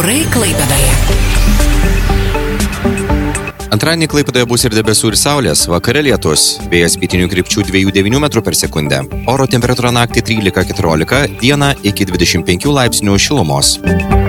Orai Klaipėdoje. Antradienį Klaipėdoje bus ir debesų ir saulės, vakare lietus, vėjas pietinių krypčių 2–9 metrų per sekundę. Oro temperatūra naktį 13–14, dieną iki 25 laipsnių šilumos.